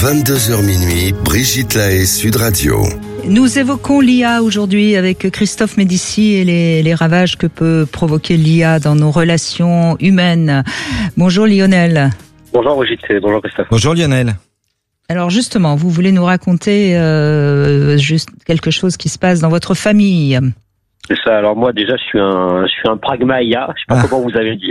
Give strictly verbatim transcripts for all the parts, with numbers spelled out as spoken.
vingt-deux heures minuit, Brigitte Lahaie, Sud Radio. Nous évoquons l'I A aujourd'hui avec Christophe Médicis et les, les ravages que peut provoquer l'I A dans nos relations humaines. Bonjour Lionel. Bonjour Brigitte, bonjour Christophe. Bonjour Lionel. Alors justement, vous voulez nous raconter euh, juste quelque chose qui se passe dans votre famille. C'est ça. Alors moi déjà, je suis un, je suis un pragmaïa. Je sais pas ah. comment vous avez dit.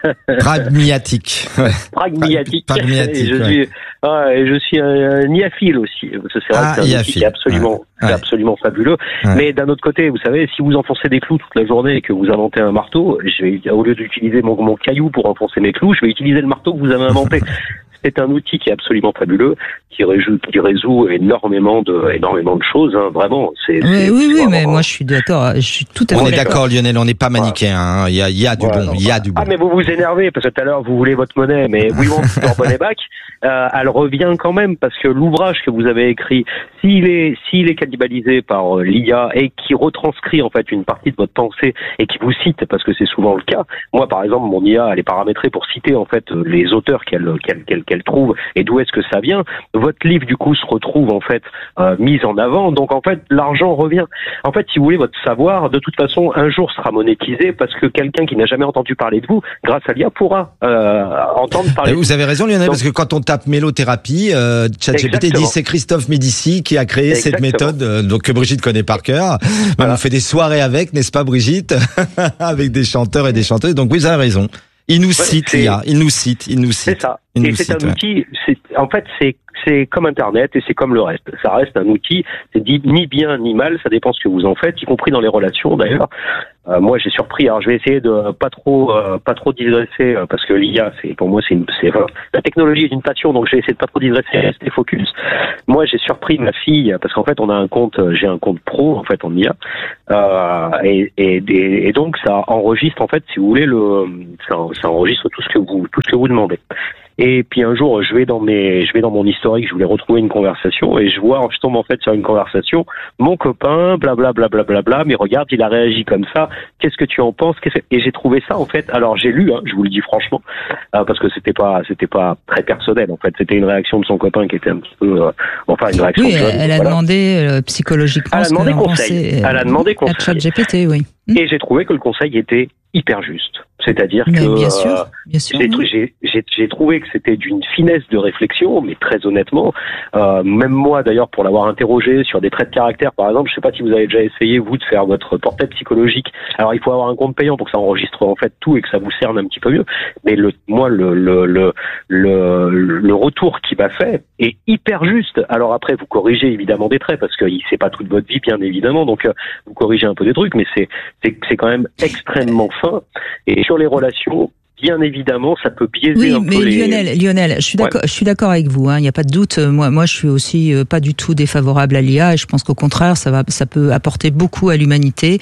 Pragmatique. Ouais. Pragmatique. Pragmatique. Et je ouais. suis, ah, et je suis un, un iaphile aussi. C'est vrai ah, que c'est un outil qui est absolument, ouais. Ouais. absolument fabuleux. Ouais. Mais d'un autre côté, vous savez, si vous enfoncez des clous toute la journée et que vous inventez un marteau, je vais, au lieu d'utiliser mon, mon caillou pour enfoncer mes clous, je vais utiliser le marteau que vous avez inventé. C'est un outil qui est absolument fabuleux, qui résout, qui résout énormément de, énormément de choses, hein, vraiment. C'est, oui, c'est, oui, c'est oui, vraiment... mais moi je suis d'accord, je suis tout à fait On d'accord. est d'accord, Lionel, on n'est pas manichéen, hein. Il y a, il y a du ouais, bon, il y a du bon. Ah, mais vous vous énervez, parce que tout à l'heure, vous voulez votre monnaie, mais oui, bon, votre monnaie back, euh, elle revient quand même, parce que l'ouvrage que vous avez écrit, s'il est, s'il est cannibalisé par euh, l'I A et qui retranscrit, en fait, une partie de votre pensée et qui vous cite, parce que c'est souvent le cas. Moi, par exemple, mon I A, elle est paramétrée pour citer, en fait, les auteurs qu'elle, qu'elle, qu'elle, qu'elle trouve et d'où est-ce que ça vient. Votre livre, du coup, se retrouve, en fait, euh, mis en avant. Donc, en fait, l'argent revient. En fait, si vous voulez, votre savoir, de toute façon, un jour sera monétisé parce que quelqu'un qui n'a jamais entendu parler de vous, grâce à l'I A, pourra euh, entendre parler. Vous avez raison, Lionel, Donc, parce que quand on tape mélothérapie, euh, ChatGPT dit c'est Christophe Médicis qui a créé exactement. cette méthode, euh, donc que Brigitte connaît par cœur. Voilà. On fait des soirées avec, n'est-ce pas, Brigitte, avec des chanteurs et des chanteuses. Donc, oui, vous avez raison. Il nous ouais, cite, l'I A. Il nous cite, il nous cite. C'est ça. Il et c'est cite, un ouais. outil, c'est, en fait, c'est, c'est comme Internet et c'est comme le reste. Ça reste un outil, c'est dit ni bien ni mal, ça dépend ce que vous en faites, y compris dans les relations d'ailleurs. Euh, moi, j'ai surpris. Alors, je vais essayer de pas trop, euh, pas trop digresser euh, parce que l'I A, c'est pour moi, c'est, une, c'est enfin, la technologie est une passion, donc je vais essayer de pas trop digresser, rester focus. Moi, j'ai surpris ma fille parce qu'en fait, on a un compte, j'ai un compte pro en fait en I A, euh, et, et, et, et donc ça enregistre en fait, si vous voulez, le, ça, ça enregistre tout ce que vous, tout ce que vous demandez. Et puis un jour, je vais dans mes, je vais dans mon historique, je voulais retrouver une conversation et je vois, je tombe en fait sur une conversation, mon copain, blablabla, bla, bla, bla, bla, mais regarde, il a réagi comme ça. Qu'est-ce que tu en penses? Et j'ai trouvé ça en fait. Alors j'ai lu, hein, je vous le dis franchement, euh, parce que c'était pas, c'était pas très personnel en fait. C'était une réaction de son copain qui était un petit peu, euh, enfin une réaction. Oui, jeune, elle a voilà. demandé euh, psychologiquement. Elle a demandé conseil. Elle a demandé conseil. À ChatGPT, oui. Et j'ai trouvé que le conseil était hyper juste. C'est-à-dire mais que bien sûr, bien sûr, j'ai, oui. j'ai, j'ai, j'ai trouvé que c'était d'une finesse de réflexion, mais très honnêtement, euh, même moi d'ailleurs pour l'avoir interrogé sur des traits de caractère, par exemple, je sais pas si vous avez déjà essayé vous de faire votre portrait psychologique. Alors il faut avoir un compte payant pour que ça enregistre en fait tout et que ça vous cerne un petit peu mieux. Mais le, moi le le le le, le retour qui m'a fait est hyper juste. Alors après vous corrigez évidemment des traits parce que c'est pas toute votre vie bien évidemment, donc euh, vous corrigez un peu des trucs, mais c'est c'est c'est quand même extrêmement fin. Et sur les relations, bien évidemment, ça peut biaiser oui, un mais peu les... Lionel, Lionel, je suis d'accord, ouais. je suis d'accord avec vous. Il hein, n'y a pas de doute. Moi, moi, je suis aussi euh, pas du tout défavorable à l'I A. Et je pense qu'au contraire, ça va, ça peut apporter beaucoup à l'humanité.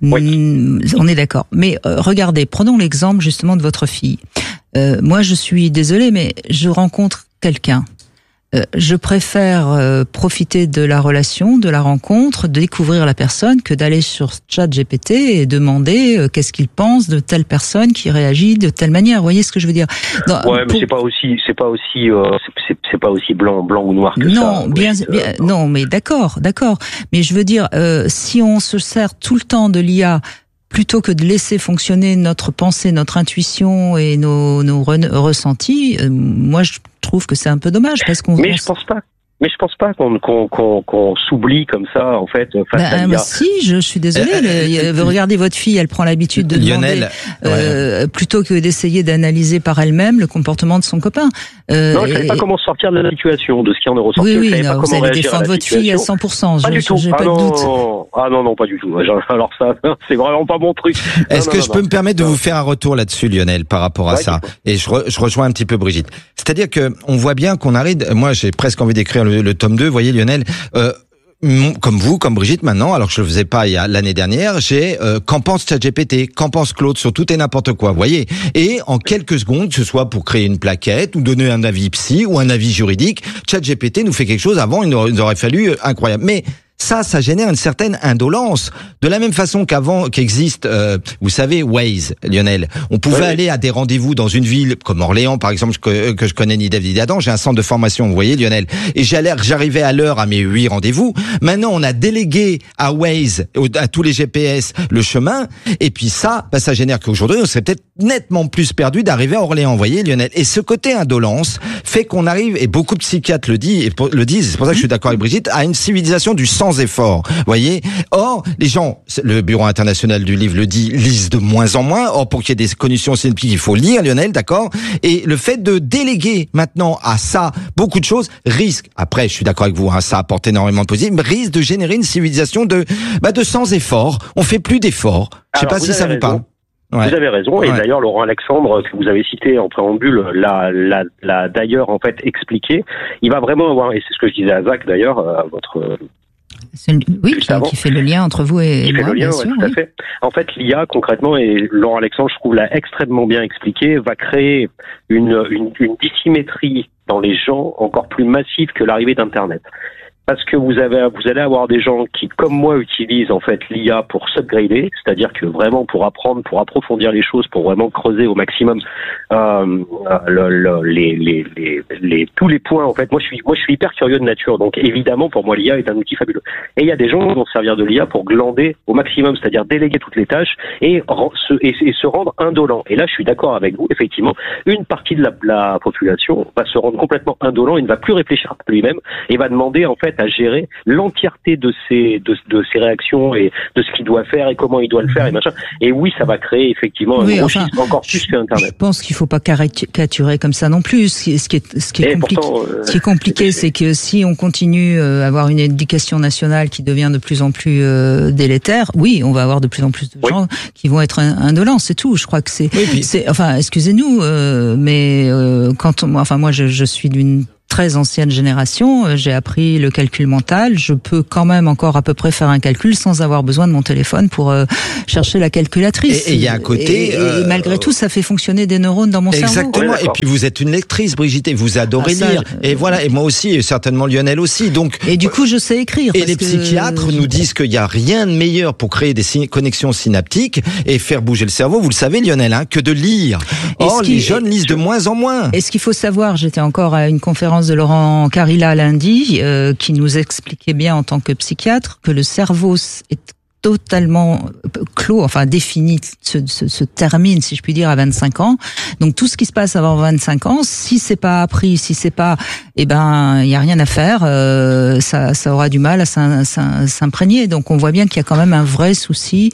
Oui. On est d'accord. Mais euh, regardez, prenons l'exemple justement de votre fille. Euh, moi, je suis désolée, mais je rencontre quelqu'un. Euh, je préfère euh, profiter de la relation, de la rencontre, de découvrir la personne que d'aller sur ChatGPT et demander euh, qu'est-ce qu'il pense de telle personne qui réagit de telle manière. Vous voyez ce que je veux dire? Dans, Ouais, mais pour... c'est pas aussi, c'est pas aussi, euh, c'est, c'est pas aussi blanc, blanc ou noir que non, ça. Bien, oui, bien, euh, non, mais d'accord, d'accord. Mais je veux dire, euh, si on se sert tout le temps de l'I A plutôt que de laisser fonctionner notre pensée, notre intuition et nos, nos re- ressentis, euh, moi je trouve que c'est un peu dommage parce qu'on. Mais je pense pas. Mais je pense pas qu'on qu'on qu'on, qu'on s'oublie comme ça en fait face ben, à l'I A. Si, je suis désolée. Euh, le, regardez votre fille, elle prend l'habitude de Lionel, demander euh, ouais. plutôt que d'essayer d'analyser par elle-même le comportement de son copain. Euh, non, je savais et... pas comment sortir de la situation, de ce qui en est ressorti. Oui, oui, je savais non, pas vous comment allez défendre votre situation. fille à cent pour cent. Pas je, du tout. J'ai ah pas non, de doute. Ah non, non, pas du tout. Alors ça, c'est vraiment pas mon truc. Est-ce non, que non, je non, peux non. me permettre de vous faire un retour là-dessus, Lionel, par rapport à ouais, ça? Et je, re, je rejoins un petit peu Brigitte. C'est-à-dire que on voit bien qu'on arrive. Moi, j'ai presque envie d'écrire le, le tome deux. Vous voyez, Lionel. Euh, Comme vous, comme Brigitte maintenant, alors que je le faisais pas il y a l'année dernière, j'ai euh, qu'en pense ChatGPT, qu'en pense Claude sur tout et n'importe quoi, vous voyez. Et en quelques secondes, que ce soit pour créer une plaquette ou donner un avis psy ou un avis juridique, ChatGPT nous fait quelque chose. Avant, il nous aurait fallu incroyable. Mais ça, ça génère une certaine indolence. De la même façon qu'avant, qu'existe, euh, vous savez, Waze, Lionel. On pouvait oui, aller à des rendez-vous dans une ville comme Orléans, par exemple, que, que je connais ni David ni Adam. J'ai un centre de formation, vous voyez, Lionel. Et j'allais, j'arrivais à l'heure à mes huit rendez-vous. Maintenant, on a délégué à Waze, à tous les G P S, le chemin. Et puis ça, bah, ça génère qu'aujourd'hui, on serait peut-être nettement plus perdu d'arriver à Orléans, vous voyez, Lionel. Et ce côté indolence fait qu'on arrive, et beaucoup de psychiatres le disent, et le disent, c'est pour ça que je suis d'accord avec Brigitte, à une civilisation du sans effort, vous voyez. Or, les gens, le Bureau international du livre le dit, lisent de moins en moins. Or, pour qu'il y ait des conditions scientifiques, il faut lire, Lionel, d'accord. Et le fait de déléguer maintenant à ça beaucoup de choses risque, après, je suis d'accord avec vous, hein, ça apporte énormément de positif, mais risque de générer une civilisation de, bah, de sans effort. On fait plus d'efforts. Je sais pas si ça vous parle. Ouais. Vous avez raison, et ouais. D'ailleurs Laurent Alexandre, que vous avez cité en préambule, l'a, l'a, l'a d'ailleurs en fait expliqué. Il va vraiment avoir, et c'est ce que je disais à Zach d'ailleurs, à votre... C'est, oui, qui, qui fait le lien entre vous et qui moi, fait le lien, bien ouais, sûr, tout oui. à fait. En fait, l'I A concrètement, et Laurent Alexandre, je trouve l'a extrêmement bien expliqué, va créer une, une, une dissymétrie dans les gens encore plus massive que l'arrivée d'Internet. Parce que vous avez, vous allez avoir des gens qui, comme moi, utilisent en fait l'I A pour s'upgrader, c'est-à-dire que vraiment pour apprendre, pour approfondir les choses, pour vraiment creuser au maximum euh, le, le, les, les, les, les, tous les points. En fait, moi, je suis, moi, je suis hyper curieux de nature, donc évidemment, pour moi, l'I A est un outil fabuleux. Et il y a des gens qui vont se servir de l'I A pour glander au maximum, c'est-à-dire déléguer toutes les tâches et, se, et, et se rendre indolent. Et là, je suis d'accord avec vous. Effectivement, une partie de la, la population va se rendre complètement indolent et ne va plus réfléchir à lui-même et va demander en fait à gérer l'entièreté de ses de, de ses réactions et de ce qu'il doit faire et comment il doit le faire et machin. Et oui, ça va créer effectivement un oui, gros enfin, schisme encore plus que Internet. Je pense qu'il faut pas caricaturer comme ça non plus. Ce qui, ce qui est ce qui est compliqué, pourtant, euh, ce qui est compliqué, c'est que si on continue à avoir une éducation nationale qui devient de plus en plus euh, délétère, oui, on va avoir de plus en plus de oui. gens qui vont être indolents. C'est tout. Je crois que c'est, oui, c'est enfin, excusez-nous, euh, mais euh, quand on, enfin moi, je, je suis d'une très ancienne génération, j'ai appris le calcul mental, je peux quand même encore à peu près faire un calcul sans avoir besoin de mon téléphone pour euh, chercher la calculatrice. Et il y a un côté... Et, euh, et malgré tout, ça fait fonctionner des neurones dans mon exactement. cerveau. Exactement, et puis vous êtes une lectrice, Brigitte, et vous adorez ah, ça, lire. Je... Et voilà, et moi aussi, et certainement Lionel aussi. Donc, et du coup, je sais écrire. Et les psychiatres que... nous disent qu'il n'y a rien de meilleur pour créer des connexions synaptiques et faire bouger le cerveau, vous le savez Lionel, hein, que de lire. Or, les jeunes lisent de moins en moins. Et ce qu'il faut savoir, j'étais encore à une conférence de Laurent Carilla lundi, euh, qui nous expliquait bien en tant que psychiatre que le cerveau est totalement clos, enfin défini, se, se, se termine, si je puis dire, à vingt-cinq ans. Donc tout ce qui se passe avant vingt-cinq ans, si c'est pas appris, si c'est pas, eh ben, il y a rien à faire. Euh, ça, ça aura du mal à s'imprégner. Donc on voit bien qu'il y a quand même un vrai souci.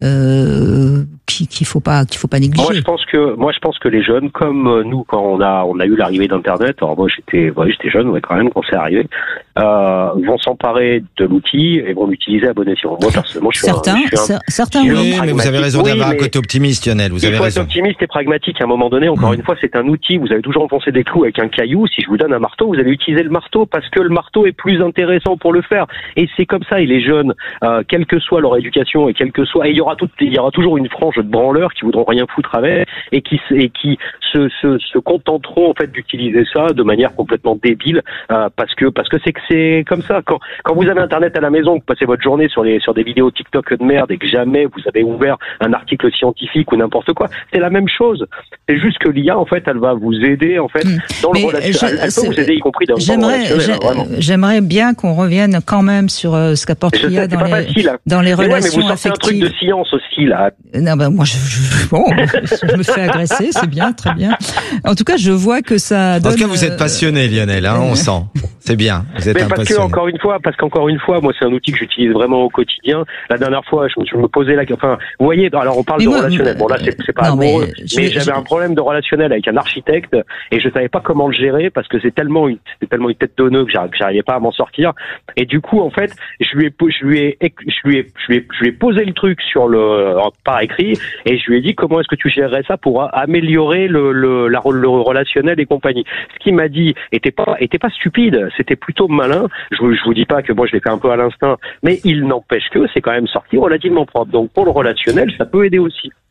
Euh, qu'il qu'il faut pas qu'il faut pas négliger. Moi je pense que moi je pense que les jeunes comme nous quand on a on a eu l'arrivée d'internet, alors moi j'étais ouais, j'étais jeune ouais, quand même quand c'est arrivé, euh, vont s'emparer de l'outil et vont l'utiliser à bon escient. Moi personnellement je suis certains un, je suis un, certains je suis oui, mais vous avez raison oui, d'avoir un côté optimiste Lionel, vous avez il faut raison. être optimiste et pragmatique à un moment donné. Encore mmh. une fois, c'est un outil, vous avez toujours enfoncé des clous avec un caillou. Si je vous donne un marteau, vous allez utiliser le marteau parce que le marteau est plus intéressant pour le faire. Et c'est comme ça, et les jeunes, euh, quelle que soit leur éducation et quelle que soit, et il y aura tout, il y aura toujours une frange de branleurs qui voudront rien foutre avec et qui et qui se se, se contenteront en fait d'utiliser ça de manière complètement débile euh, parce que parce que c'est que c'est comme ça. Quand quand vous avez internet à la maison, vous passez votre journée sur les sur des vidéos TikTok de merde et que jamais vous avez ouvert un article scientifique ou n'importe quoi, c'est la même chose. C'est juste que l'I A en fait, elle va vous aider en fait mmh. dans Mais le relationnel. Elle peut vous aider y compris dans, j'aimerais, dans le relationnel. Hein, j'aimerais bien qu'on revienne quand même sur euh, ce qu'apporte l'I A dans, les, facile, hein. dans les mais relations ouais, mais vous sortez affectives. Un truc de science aussi là. Non ben moi je, je bon je me fais agresser, c'est bien, très bien. En tout cas, je vois que ça donne. En tout cas, vous êtes passionné, Lionel, hein, on sent. C'est bien. Vous êtes mais un parce passionné. que encore une fois, parce qu'encore une fois, moi c'est un outil que j'utilise vraiment au quotidien. La dernière fois, je me, je me posais la, enfin, vous voyez, alors on parle mais de moi, relationnel. Bon là, c'est, c'est pas non, amoureux, mais, mais j'avais je... un problème de relationnel avec un architecte et je savais pas comment le gérer parce que c'est tellement une, c'était tellement une tête de nœud que j'arrivais pas à m'en sortir. Et du coup, en fait, je lui ai, je lui ai, je lui ai, je lui ai, je lui ai posé le truc sur le, par écrit et je lui ai dit comment est-ce que tu gérerais ça pour améliorer le, le, la, le relationnel et compagnie. Ce qu'il m'a dit était pas, était pas stupide, c'était plutôt malin. Je vous, je vous dis pas que moi je l'ai fait un peu à l'instinct, mais il n'empêche que c'est quand même sorti relativement propre. Donc pour le relationnel, ça peut aider aussi.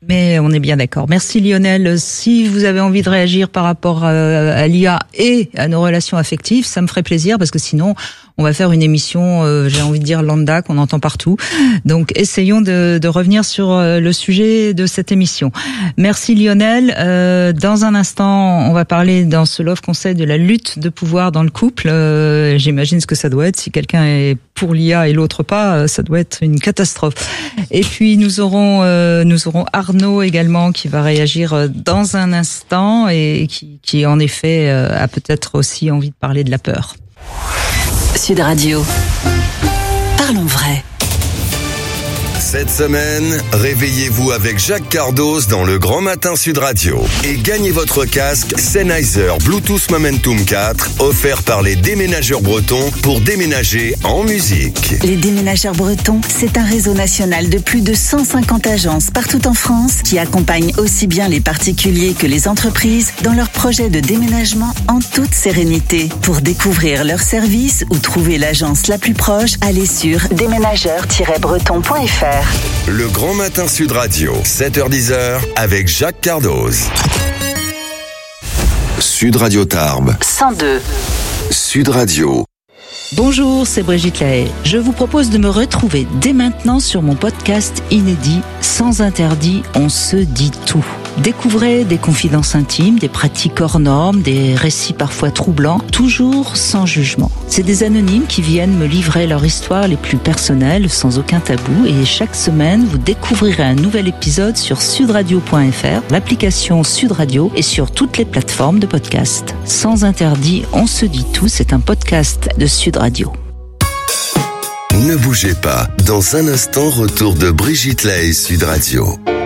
Mais on est bien d'accord. Merci Lionel. Si vous avez envie de réagir par rapport à, à l'I A et à nos relations affectives, ça me ferait plaisir parce que sinon, on va faire une émission, euh, j'ai envie de dire lambda, qu'on entend partout. Donc, essayons de, de revenir sur le sujet de cette émission. Merci Lionel. Euh, dans un instant, on va parler dans ce Love Conseil de la lutte de pouvoir dans le couple. Euh, j'imagine ce que ça doit être. Si quelqu'un est pour l'I A et l'autre pas, ça doit être une catastrophe. Et puis, nous aurons, euh, nous aurons Arnaud également qui va réagir dans un instant et qui, qui en effet, a peut-être aussi envie de parler de la peur. Sud Radio. Parlons vrai. Cette semaine, réveillez-vous avec Jacques Cardos dans le Grand Matin Sud Radio et gagnez votre casque Sennheiser Bluetooth Momentum quatre offert par les déménageurs bretons pour déménager en musique. Les déménageurs bretons, c'est un réseau national de plus de cent cinquante agences partout en France qui accompagnent aussi bien les particuliers que les entreprises dans leurs projets de déménagement en toute sérénité. Pour découvrir leurs services ou trouver l'agence la plus proche, allez sur déménageurs tiret breton point f r. Le Grand Matin Sud Radio, sept heures dix avec Jacques Cardoz. Sud Radio Tarbes. cent deux. Sud Radio. Bonjour, c'est Brigitte Lahaye. Je vous propose de me retrouver dès maintenant sur mon podcast inédit Sans interdit, on se dit tout. Découvrez des confidences intimes, des pratiques hors normes, des récits parfois troublants, toujours sans jugement. C'est des anonymes qui viennent me livrer leur histoire les plus personnelles, sans aucun tabou. Et chaque semaine, vous découvrirez un nouvel épisode sur sudradio point f r, l'application Sud Radio et sur toutes les plateformes de podcast. Sans interdit, on se dit tout. C'est un podcast de Sud Radio. Ne bougez pas. Dans un instant, retour de Brigitte Lahaye Sud Radio.